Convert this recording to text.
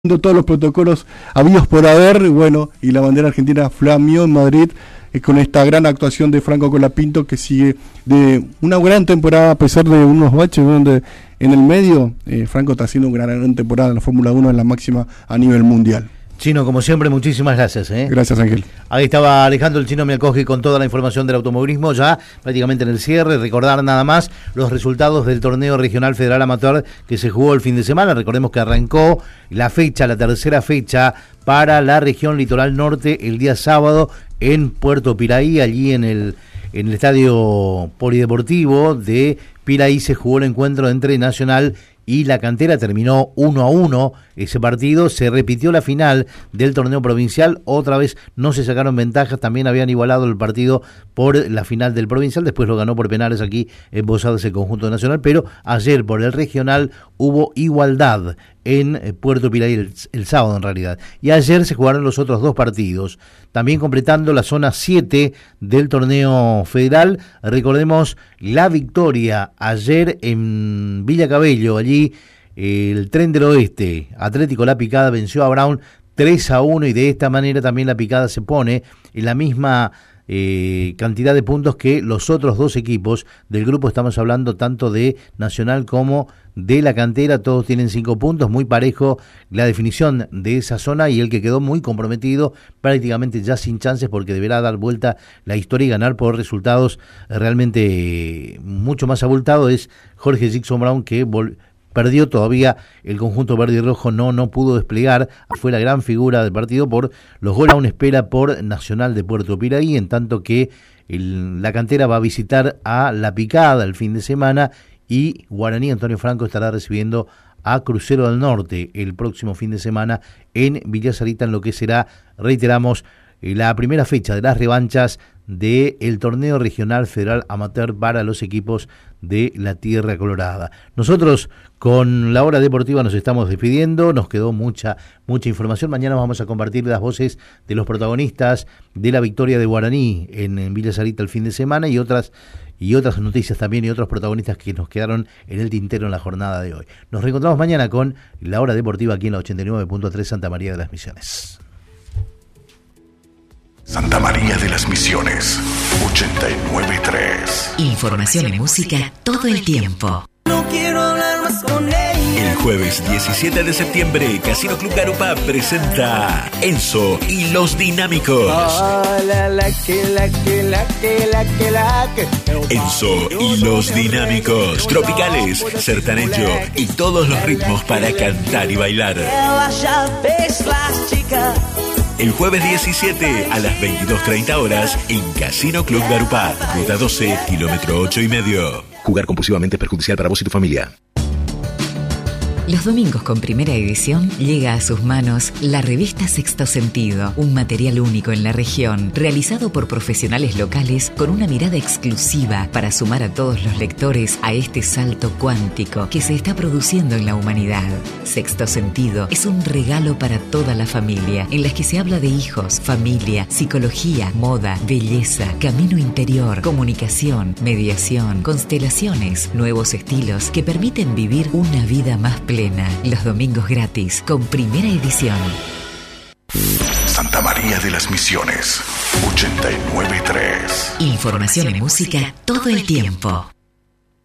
todos los protocolos habidos por haber, bueno, y la bandera argentina flameó en Madrid con esta gran actuación de Franco Colapinto, que sigue de una gran temporada a pesar de unos baches donde en el medio Franco está haciendo una gran temporada en la Fórmula 1 en la máxima a nivel mundial. Chino, como siempre, muchísimas gracias. Gracias, Ángel. Ahí estaba Alejandro el Chino Mialkowski con toda la información del automovilismo, ya prácticamente en el cierre. Recordar nada más los resultados del torneo regional federal amateur que se jugó el fin de semana. Recordemos que arrancó la tercera fecha para la región litoral norte el día sábado en Puerto Piraí, allí en el estadio polideportivo de Piraí se jugó el encuentro entre Nacional y La Cantera. Terminó 1-1 ese partido. Se repitió la final del torneo provincial, otra vez no se sacaron ventajas, también habían igualado el partido por la final del provincial, después lo ganó por penales aquí en Posadas el conjunto nacional, pero ayer por el regional hubo igualdad en Puerto Piraí el sábado en realidad, y ayer se jugaron los otros dos partidos, también completando la zona 7 del torneo federal. Recordemos la victoria ayer en Villa Cabello, allí el Tren del Oeste, Atlético La Picada venció a Brown 3-1 y de esta manera también La Picada se pone en la misma cantidad de puntos que los otros dos equipos del grupo. Estamos hablando tanto de Nacional como de La Cantera, todos tienen 5 puntos, muy parejo la definición de esa zona, y el que quedó muy comprometido, prácticamente ya sin chances porque deberá dar vuelta la historia y ganar por resultados realmente mucho más abultados, es Jorge Jackson Brown, que perdió todavía el conjunto verde y rojo, no pudo desplegar, fue la gran figura del partido por los goles. Aún espera por Nacional de Puerto Piraí, en tanto que La Cantera va a visitar a La Picada el fin de semana, y Guaraní Antonio Franco estará recibiendo a Crucero del Norte el próximo fin de semana en Villa Sarita, en lo que será, reiteramos, la primera fecha de las revanchas del torneo regional federal amateur para los equipos de la Tierra Colorada. Nosotros con la hora deportiva nos estamos despidiendo, nos quedó mucha información. Mañana vamos a compartir las voces de los protagonistas de la victoria de Guaraní en Villa Sarita el fin de semana, y otras noticias también, y otros protagonistas que nos quedaron en el tintero en la jornada de hoy. Nos reencontramos mañana con la hora deportiva aquí en la 89.3 Santa María de las Misiones. Santa María de las Misiones, 89.3. Información y música todo el tiempo. No quiero hablar más con ella. El jueves 17 de septiembre, Casino Club Garupá presenta Enzo y los Dinámicos. Enzo y los Dinámicos, tropicales, sertanejo y todos los ritmos para cantar y bailar. El jueves 17 a las 22:30 horas en Casino Club Garupá, ruta 12, kilómetro 8,5. Jugar compulsivamente es perjudicial para vos y tu familia. Los domingos con Primera Edición llega a sus manos la revista Sexto Sentido, un material único en la región, realizado por profesionales locales con una mirada exclusiva para sumar a todos los lectores a este salto cuántico que se está produciendo en la humanidad. Sexto Sentido es un regalo para toda la familia, en las que se habla de hijos, familia, psicología, moda, belleza, camino interior, comunicación, mediación, constelaciones, nuevos estilos que permiten vivir una vida más plena. Los domingos gratis con Primera Edición. Santa María de las Misiones, 89.3. Información y música todo el tiempo.